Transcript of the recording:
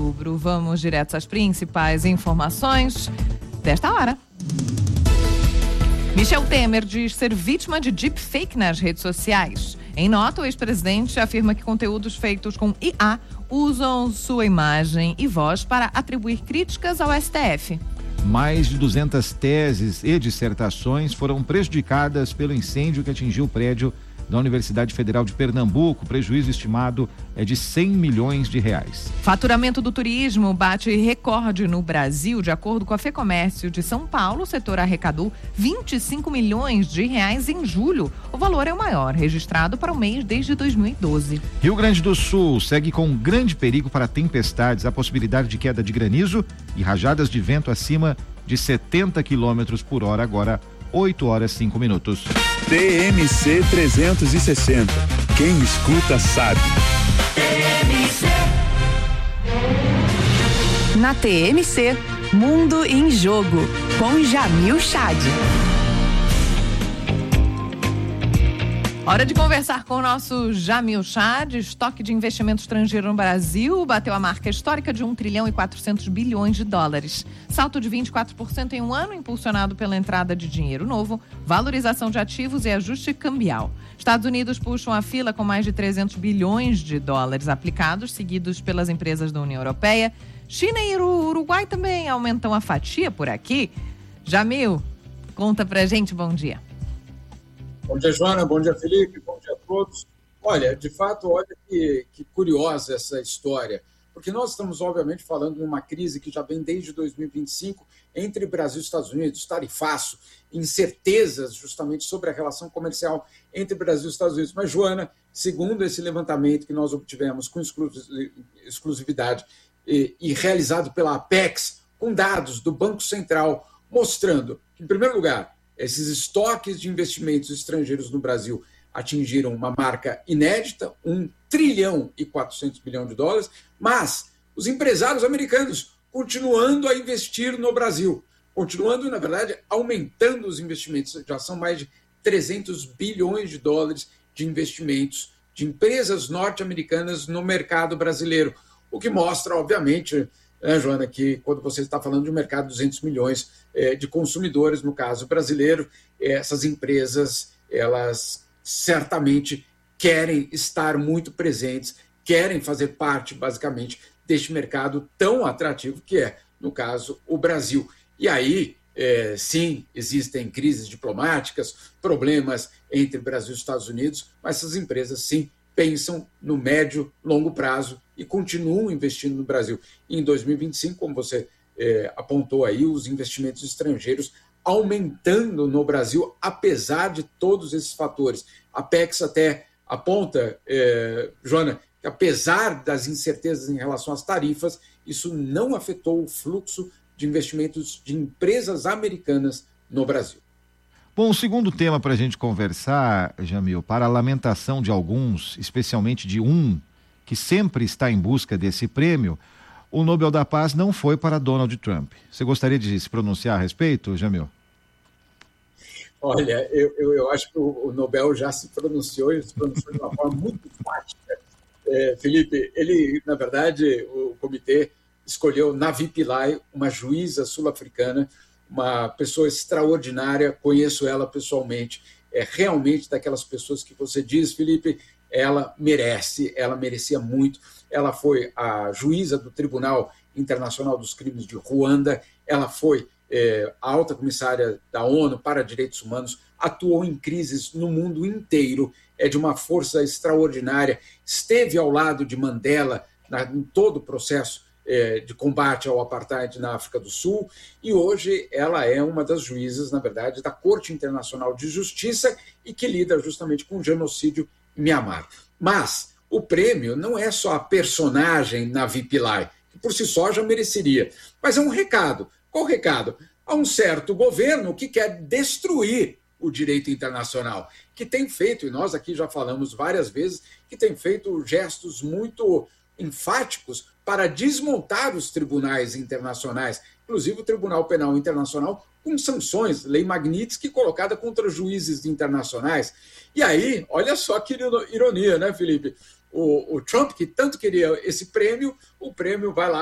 outubro. Vamos direto às principais informações desta hora. Michel Temer diz ser vítima de deepfake nas redes sociais. Em nota, o ex-presidente afirma que conteúdos feitos com IA usam sua imagem e voz para atribuir críticas ao STF. Mais de 200 teses e dissertações foram prejudicadas pelo incêndio que atingiu o prédio da Universidade Federal de Pernambuco. O prejuízo estimado é de 100 milhões de reais. Faturamento do turismo bate recorde no Brasil. De acordo com a FEComércio de São Paulo, o setor arrecadou 25 milhões de reais em julho. O valor é o maior registrado para o mês desde 2012. Rio Grande do Sul segue com grande perigo para tempestades. A possibilidade de queda de granizo e rajadas de vento acima de 70 quilômetros por hora. Agora 8h05. TMC 360. Quem escuta sabe. Na TMC, Mundo em Jogo, com Jamil Chad. Hora de conversar com o nosso Jamil Chad. Estoque de investimento estrangeiro no Brasil bateu a marca histórica de 1 trilhão e 400 bilhões de dólares. Salto de 24% em um ano, impulsionado pela entrada de dinheiro novo, valorização de ativos e ajuste cambial. Estados Unidos puxam a fila com mais de 300 bilhões de dólares aplicados, seguidos pelas empresas da União Europeia. China e Uruguai também aumentam a fatia por aqui. Jamil, conta pra gente, bom dia. Bom dia, Joana. Bom dia, Felipe. Bom dia a todos. Olha, de fato, olha que curiosa essa história, porque nós estamos, obviamente, falando de uma crise que já vem desde 2025 entre Brasil e Estados Unidos, tarifaço, incertezas justamente sobre a relação comercial entre Brasil e Estados Unidos. Mas, Joana, segundo esse levantamento que nós obtivemos com exclusividade e realizado pela Apex, com dados do Banco Central, mostrando que, em primeiro lugar, esses estoques de investimentos estrangeiros no Brasil atingiram uma marca inédita, 1 trilhão e 400 bilhões de dólares, mas os empresários americanos continuando a investir no Brasil, continuando, na verdade, aumentando os investimentos. Já são mais de 300 bilhões de dólares de investimentos de empresas norte-americanas no mercado brasileiro, o que mostra, obviamente, Joana, que quando você está falando de um mercado de 200 milhões de consumidores, no caso brasileiro, essas empresas, elas certamente querem estar muito presentes, querem fazer parte, basicamente, deste mercado tão atrativo que é, no caso, o Brasil. E aí, sim, existem crises diplomáticas, problemas entre Brasil e Estados Unidos, mas essas empresas, sim, pensam no médio, longo prazo e continuam investindo no Brasil. E em 2025, como você apontou aí, os investimentos estrangeiros aumentando no Brasil, apesar de todos esses fatores. A Apex até aponta, Joana, que apesar das incertezas em relação às tarifas, isso não afetou o fluxo de investimentos de empresas americanas no Brasil. Bom, o segundo tema para a gente conversar, Jamil, para a lamentação de alguns, especialmente de um que sempre está em busca desse prêmio, o Nobel da Paz não foi para Donald Trump. Você gostaria de se pronunciar a respeito, Jamil? Olha, eu acho que o Nobel já se pronunciou, e se pronunciou de uma forma muito enfática. Felipe, ele, na verdade, o comitê escolheu Navi Pillay, uma juíza sul-africana, uma pessoa extraordinária, conheço ela pessoalmente, é realmente daquelas pessoas que você diz, Felipe, ela merecia muito. Ela foi a juíza do Tribunal Internacional dos Crimes de Ruanda, ela foi a alta comissária da ONU para Direitos Humanos, atuou em crises no mundo inteiro, é de uma força extraordinária, esteve ao lado de Mandela em todo o processo de combate ao apartheid na África do Sul, e hoje ela é uma das juízas, na verdade, da Corte Internacional de Justiça e que lida justamente com o genocídio em Mianmar. Mas o prêmio não é só a personagem Navi Pillay, que por si só já mereceria, mas é um recado. Qual recado? Há um certo governo que quer destruir o direito internacional, que tem feito, e nós aqui já falamos várias vezes, que tem feito gestos muito enfáticos para desmontar os tribunais internacionais, inclusive o Tribunal Penal Internacional, com sanções, lei Magnitsky colocada contra juízes internacionais. E aí, olha só que ironia, né, Felipe? O Trump, que tanto queria esse prêmio, o prêmio vai lá